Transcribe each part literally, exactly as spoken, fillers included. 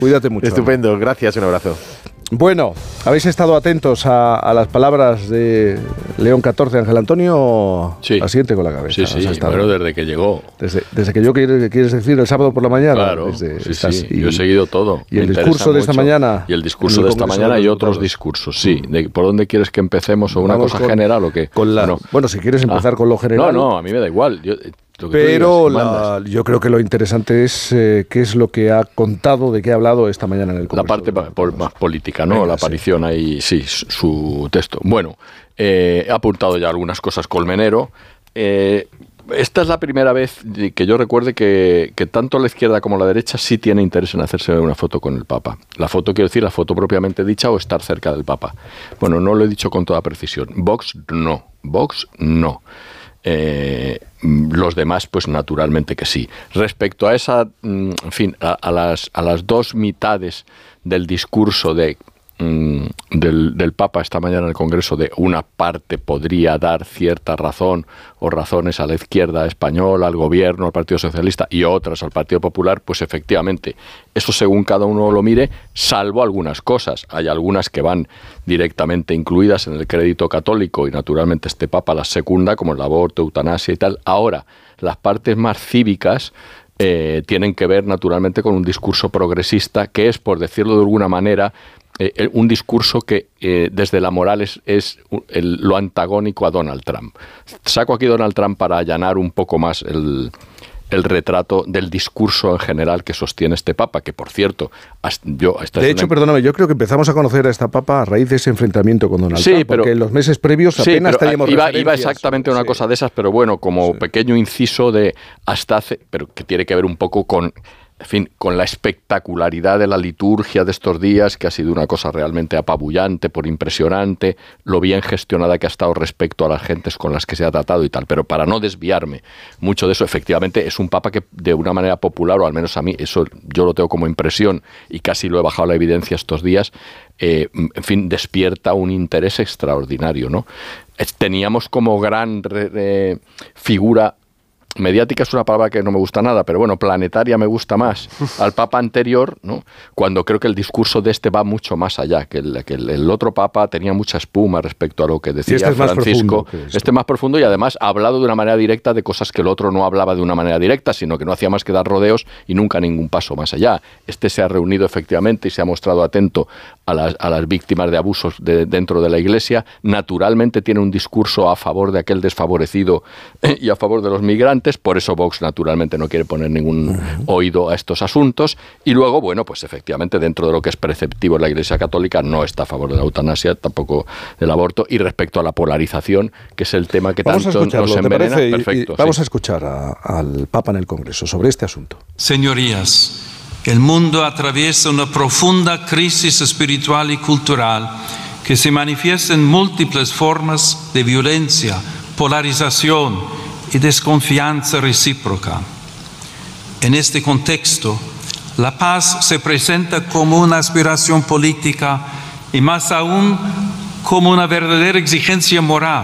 Cuídate mucho. Estupendo, gracias, un abrazo. Bueno, ¿habéis estado atentos a, a las palabras de León catorce, Ángel Antonio? Sí. Asiente con la cabeza. Sí, sí, bueno, desde que llegó. Desde, desde que yo, quieres decir, el sábado por la mañana. Claro, desde, sí, estás, sí, y, yo he seguido todo. Y el discurso de esta mucho. mañana. Y el discurso de esta mañana y otros discursos, sí. De, ¿por dónde quieres que empecemos? ¿O una Vamos cosa con, general o qué? Con la, bueno, bueno, si quieres empezar ah, con lo general. No, no, a mí me da igual. Yo, Pero digas, la, yo creo que lo interesante es eh, qué es lo que ha contado, de qué ha hablado esta mañana en el Congreso. La parte pa, por, más política, ¿no? Venga, la aparición sí. ahí, sí, su texto. Bueno, eh, he apuntado ya algunas cosas Colmenero. Eh, esta es la primera vez que yo recuerde que, que tanto la izquierda como la derecha sí tiene interés en hacerse una foto con el Papa. La foto, quiero decir, la foto propiamente dicha o estar cerca del Papa. Bueno, no lo he dicho con toda precisión. Vox no. Vox no. Eh, los demás, pues naturalmente que sí. Respecto a esa, en fin, a, a, las, a las dos mitades del discurso de, mm, del, del Papa esta mañana en el Congreso, de una parte podría dar cierta razón o razones a la izquierda española, al gobierno, al Partido Socialista y otras al Partido Popular, pues efectivamente, eso según cada uno lo mire, salvo algunas cosas. Hay algunas que van directamente incluidas en el crédito católico y naturalmente este Papa las secunda, como el aborto, eutanasia y tal. Ahora, las partes más cívicas eh, tienen que ver naturalmente con un discurso progresista que es, por decirlo de alguna manera, eh, un discurso que eh, desde la moral es, es el, lo antagónico a Donald Trump. Saco aquí Donald Trump para allanar un poco más el... el retrato del discurso en general que sostiene este Papa, que por cierto, yo... De hecho, una... perdóname, yo creo que empezamos a conocer a esta Papa a raíz de ese enfrentamiento con Donald sí, Trump, pero, porque en los meses previos sí, apenas teníamos iba, referencias. Iba exactamente a una sí. cosa de esas, pero bueno, como sí. pequeño inciso de hasta hace... pero que tiene que ver un poco con... En fin, con la espectacularidad de la liturgia de estos días, que ha sido una cosa realmente apabullante, por impresionante, lo bien gestionada que ha estado respecto a las gentes con las que se ha tratado y tal. Pero para no desviarme mucho de eso, efectivamente es un Papa que de una manera popular, o al menos a mí, eso yo lo tengo como impresión y casi lo he bajado a la evidencia estos días, eh, en fin, despierta un interés extraordinario, ¿no? Teníamos como gran re, re, figura... mediática es una palabra que no me gusta nada, pero bueno, planetaria me gusta más, al Papa anterior, ¿no? Cuando creo que el discurso de este va mucho más allá, que el, que el, el otro Papa tenía mucha espuma respecto a lo que decía este Francisco, es este más profundo y además ha hablado de una manera directa de cosas que el otro no hablaba de una manera directa, sino que no hacía más que dar rodeos y nunca ningún paso más allá. Este se ha reunido efectivamente y se ha mostrado atento a las, a las víctimas de abusos de, dentro de la Iglesia, naturalmente tiene un discurso a favor de aquel desfavorecido y a favor de los migrantes. Por eso Vox naturalmente no quiere poner ningún uh-huh. oído a estos asuntos y luego, bueno, pues efectivamente dentro de lo que es preceptivo en la Iglesia Católica no está a favor de la eutanasia, tampoco del aborto y respecto a la polarización, que es el tema que vamos tanto nos envenena. Perfecto, y, y vamos sí. a escuchar a, al Papa en el Congreso sobre este asunto. Señorías, el mundo atraviesa una profunda crisis espiritual y cultural que se manifiesta en múltiples formas de violencia, polarización y desconfianza recíproca. En este contexto, la paz se presenta como una aspiración política y más aún como una verdadera exigencia moral.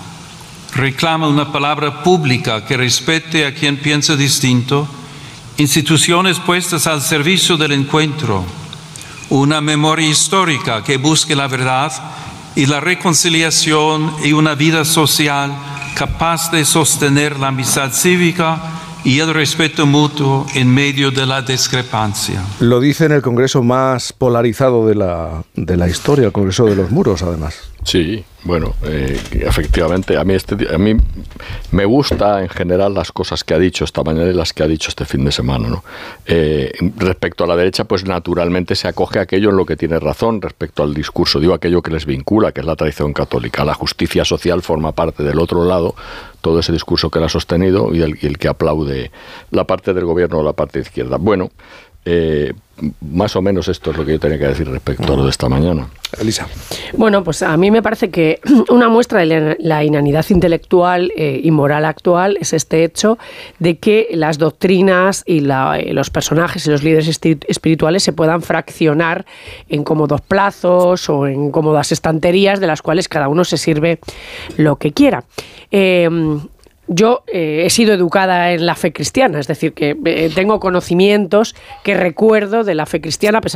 Reclama una palabra pública que respete a quien piensa distinto, instituciones puestas al servicio del encuentro, una memoria histórica que busque la verdad y la reconciliación y una vida social capaz de sostener la amistad cívica y el respeto mutuo en medio de la discrepancia. Lo dice en el Congreso más polarizado de la, de la historia, el Congreso de los Muros, además. Sí, bueno, eh, efectivamente, a mí, este, a mí me gusta en general las cosas que ha dicho esta mañana y las que ha dicho este fin de semana, ¿no? Eh, respecto a la derecha, pues naturalmente se acoge a aquello en lo que tiene razón respecto al discurso, digo aquello que les vincula, que es la tradición católica. La justicia social forma parte del otro lado, todo ese discurso que él ha sostenido y el, y el que aplaude la parte del gobierno o la parte izquierda. Bueno, eh, más o menos esto es lo que yo tenía que decir respecto a lo de esta mañana. Elisa. Bueno, pues a mí me parece que una muestra de la inanidad intelectual eh, y moral actual es este hecho de que las doctrinas y la, los personajes y los líderes espirituales se puedan fraccionar en cómodos plazos o en cómodas estanterías de las cuales cada uno se sirve lo que quiera. Eh, yo eh, he sido educada en la fe cristiana, es decir, que eh, tengo conocimientos que recuerdo de la fe cristiana, a pesar